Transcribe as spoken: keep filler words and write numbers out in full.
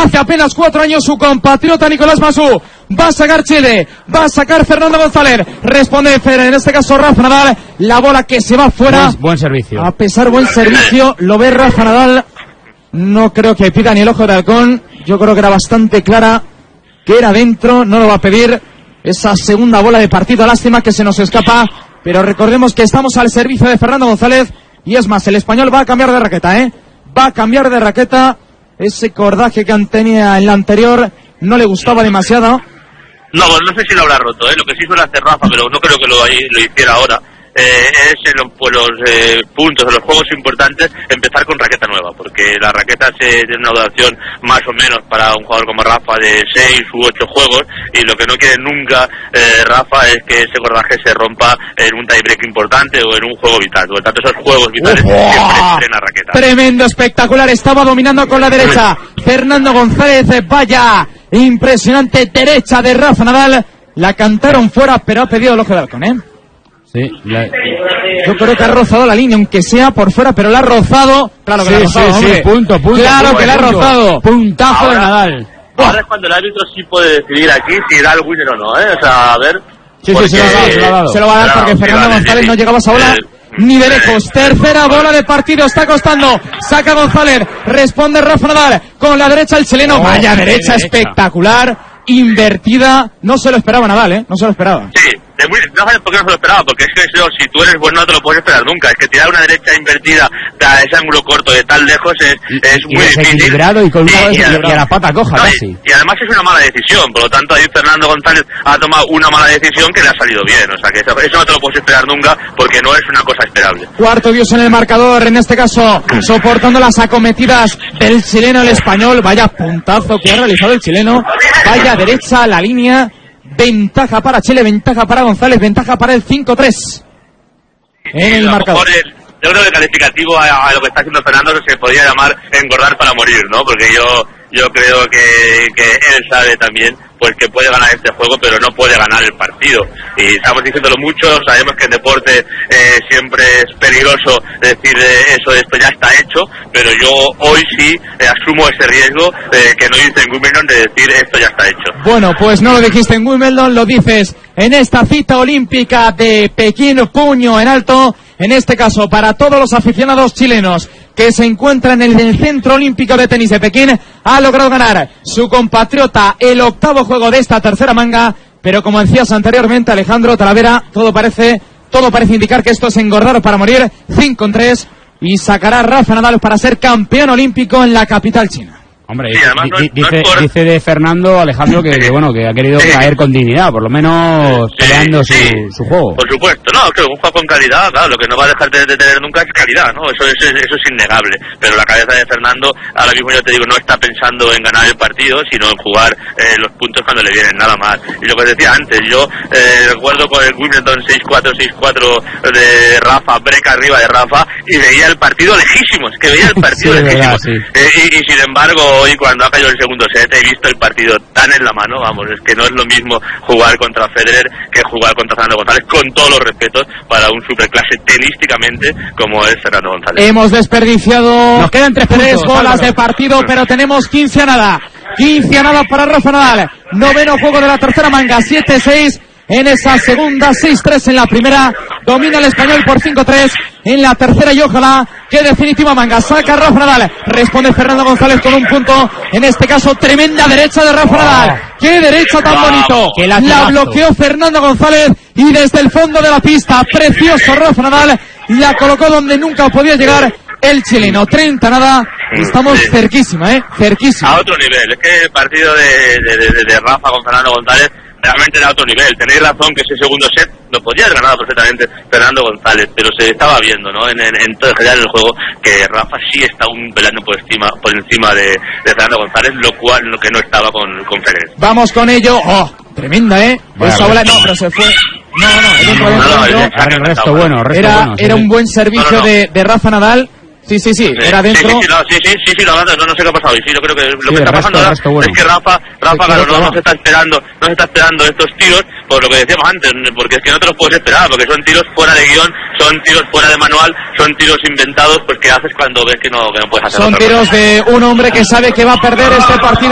hace apenas cuatro años su compatriota Nicolás Masú. Va a sacar Chile, va a sacar Fernando González, responde Federer, en este caso Rafa Nadal, la bola que se va fuera. Buen, buen servicio. A pesar buen servicio, lo ve Rafa Nadal. No creo que pida ni el ojo de halcón. Yo creo que era bastante clara que era dentro. No lo va a pedir. Esa segunda bola de partido, lástima que se nos escapa. Pero recordemos que estamos al servicio de Fernando González. Y es más, el español va a cambiar de raqueta, ¿eh? Va a cambiar de raqueta. Ese cordaje que tenía en la anterior no le gustaba demasiado. No, no sé si lo habrá roto, ¿eh? Lo que sí suele hacer Rafa, pero no creo que lo, lo hiciera ahora. Eh, es en los, pues los eh, puntos, en los juegos importantes, empezar con raqueta nueva, porque la raqueta se tiene una duración más o menos para un jugador como Rafa de seis u ocho juegos, y lo que no quiere nunca eh, Rafa es que ese cordaje se rompa en un tiebreak importante o en un juego vital. Por lo tanto, esos juegos vitales ¡Oh! siempre estrena raqueta. Tremendo, espectacular, estaba dominando con la derecha Fernando González, vaya impresionante derecha de Rafa Nadal. La cantaron fuera, pero ha pedido el ojo de halcón, ¿eh? Sí, la... Yo creo que ha rozado la línea, aunque sea por fuera, pero la ha rozado. Claro que sí, la ha rozado, sí, hombre. sí, punto, punto. Claro punto, que la ha punto. rozado. Puntazo Ahora, de Nadal. Ahora es cuando el árbitro sí puede decidir aquí si da el winner o no, ¿eh? O sea, a ver... Sí, sí, se lo ha dado, se lo ha dado. Se lo va a dar porque Fernando González no llegaba a esa bola ni de lejos. Tercera bola de partido, está costando. Saca González, responde Rafa Nadal con la derecha el chileno. Oh, vaya derecha, derecha espectacular, invertida. No se lo esperaba Nadal, ¿eh? No se lo esperaba. Sí, de muy, no sabes por qué no se lo esperaba, porque es que eso, si tú eres bueno no te lo puedes esperar nunca. Es que tirar una derecha invertida a ese ángulo corto de tal lejos es, es y muy difícil. Desequilibrado y con una y, y, a, y a la pata coja, no, casi. Y, y además es una mala decisión, por lo tanto ahí Fernando González ha tomado una mala decisión que le ha salido bien. O sea que eso, eso no te lo puedes esperar nunca porque no es una cosa esperable. Cuarto dios en el marcador, en este caso soportando las acometidas del chileno el español. Vaya puntazo que ha realizado el chileno. Vaya derecha a la línea. Ventaja para Chile, ventaja para González, ventaja para el cinco tres en el marcador. El, yo creo que el calificativo a, a lo que está haciendo Fernando se podría llamar engordar para morir, ¿no? Porque yo yo creo que, que él sabe también pues que puede ganar este juego, pero no puede ganar el partido. Y estamos diciéndolo mucho, sabemos que en deporte eh, siempre es peligroso decir eh, eso, esto ya está hecho, pero yo hoy sí eh, asumo ese riesgo eh, que no hice en Wimbledon de decir esto ya está hecho. Bueno, pues no lo dijiste en Wimbledon, lo dices en esta cita olímpica de Pekín, puño en alto, en este caso para todos los aficionados chilenos que se encuentran en el Centro Olímpico de Tenis de Pekín. Ha logrado ganar su compatriota el octavo juego de esta tercera manga, pero como decías anteriormente, Alejandro Talavera, todo parece todo parece indicar que esto es engordar para morir. Cinco en tres y sacará Rafa Nadal para ser campeón olímpico en la capital china. Hombre, sí, además, no, dice, no es por... dice de Fernando, Alejandro, que, que bueno, que ha querido sí. caer con dignidad, por lo menos sí, peleando sí. Su, su juego. Por supuesto, no, que un juego con calidad, claro, lo que no va a dejar de, de tener nunca es calidad, ¿no? Eso es, eso es innegable. Pero la cabeza de Fernando, ahora mismo yo te digo, no está pensando en ganar el partido, sino en jugar eh, los puntos cuando le vienen, nada más. Y lo que decía antes, yo eh, recuerdo con el Wimbledon seis cuatro, seis cuatro de Rafa, break arriba de Rafa, y veía el partido lejísimo, es que veía el partido sí, lejísimo. verdad, sí. eh, y, y sin embargo, hoy cuando ha caído el segundo set, he visto el partido tan en la mano, vamos, es que no es lo mismo jugar contra Federer que jugar contra Fernando González, con todos los respetos para un superclase tenísticamente como es Fernando González. Hemos desperdiciado Nos quedan tres, tres puntos, bolas Álvaro. de partido, pero tenemos quince a nada. quince a nada para Rafa Nadal. Noveno juego de la tercera manga, siete seis en esa segunda, seis tres en la primera. Domina el español por cinco tres en la tercera y ojalá que definitiva manga. Saca Rafa Nadal. Responde Fernando González con un punto. En este caso, tremenda derecha de Rafa Nadal. ¡Qué derecha tan bonito! La bloqueó Fernando González y desde el fondo de la pista, precioso Rafa Nadal, la colocó donde nunca podía llegar el chileno. treinta nada. Estamos sí. cerquísima, ¿eh? Cerquísima. A otro nivel. Es que el partido de, de, de, de Rafa con Fernando González realmente era a otro nivel. Tenéis razón que ese segundo set lo podía haber ganado perfectamente Fernando González, pero se estaba viendo, ¿no? En, en, en todo en general el juego que Rafa sí está un pelando por encima, por encima de, de Fernando González, lo cual lo que no estaba con, con Federer. Vamos con ello. ¡Oh! Tremenda, ¿eh? Bueno, esa bola no, pero se fue. No, no, no. Dentro, dentro, no, no, dentro. no, El resto bueno, resto Era, bueno. Sí, era sí. un buen servicio No, no, no. De, de Rafa Nadal. Sí, sí, sí, Sí, era dentro. Sí, sí, no, sí, sí, sí, sí, no, no, no sé qué ha pasado. Y sí, yo creo que lo Sí, que está resto, pasando ahora bueno. es que Rafa, Rafa, Sí, claro, claro. no, no se está esperando, no se está esperando estos tiros, por lo que decíamos antes, porque es que no te los puedes esperar, porque son tiros fuera de guión, son tiros fuera de manual, son tiros inventados, pues que haces cuando ves que no, que no puedes hacer Son otra tiros cosa. de un hombre que sabe que va a perder este partido.